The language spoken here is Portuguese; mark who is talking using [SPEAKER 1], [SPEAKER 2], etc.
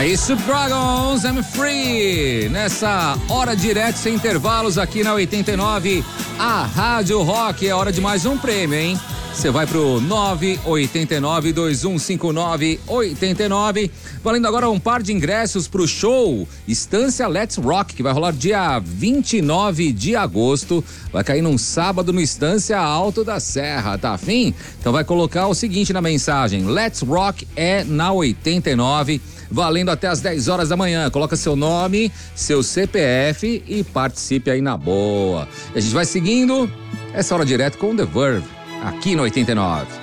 [SPEAKER 1] Aí, Dragons, I'm Free. Nessa hora direta, sem intervalos aqui na 89, a Rádio Rock. É hora de mais um prêmio, hein? Você vai pro 989-2159-89. Valendo agora um par de ingressos pro show Estância Let's Rock, que vai rolar dia 29 de agosto. Vai cair num sábado no Estância Alto da Serra, tá afim? Então vai colocar o seguinte na mensagem: Let's Rock é na 89, valendo até as 10 horas da manhã. Coloca seu nome, seu CPF e participe aí na boa. E a gente vai seguindo essa hora direto com The Verve, aqui no 89.